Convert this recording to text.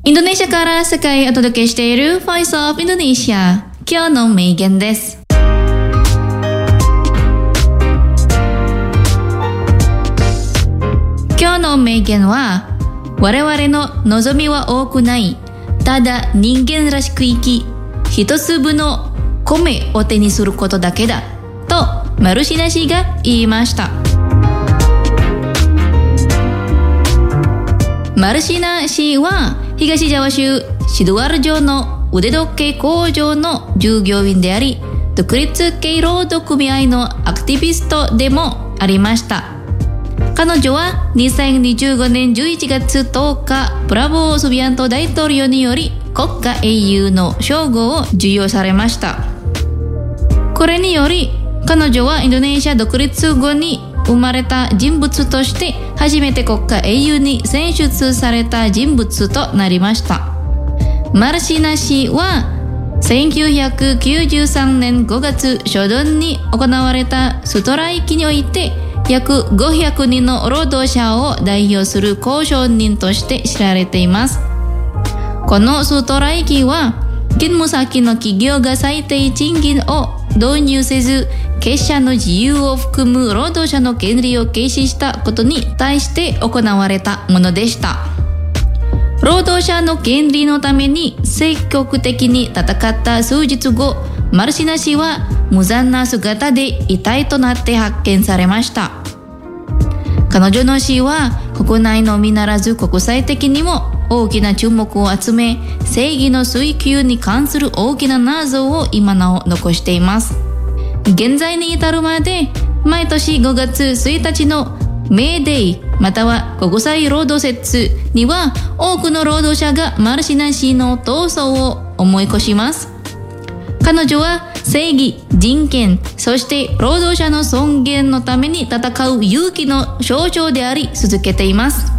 インドネシアから世界へお届けしている Voice of Indonesia。今日の名言です。今日の名言は、我々の望みは多くない。ただ人間らしく生き、一粒の米を手にすることだけだ。と、マルシナ氏が言いました。マルシナ氏は東ジャワ州シドワル城の腕時計工場の従業員であり、独立系労働組合のアクティビストでもありました。彼女は2025年11月10日、プラボー・スビアント大統領により国家英雄の称号を授与されました。これにより、彼女はインドネシア独立後に生まれた人物として初めて国家英雄に選出された人物となりました。マルシナ氏は1993年5月初旬に行われたストライキにおいて約500人の労働者を代表する交渉人として知られています。このストライキは勤務先の企業が最低賃金を導入せず、結社の自由を含む労働者の権利を軽視したことに対して行われたものでした。労働者の権利のために積極的に戦った数日後、マルシナ氏は無残な姿で遺体となって発見されました。彼女の死は国内のみならず国際的にも大きな注目を集め、正義の追求に関する大きな謎を今なお残しています。現在に至るまで、毎年5月1日のメーデイまたは国際労働節には多くの労働者がマルシナ氏の闘争を思い起こします。彼女は正義、人権、そして労働者の尊厳のために戦う勇気の象徴であり続けています。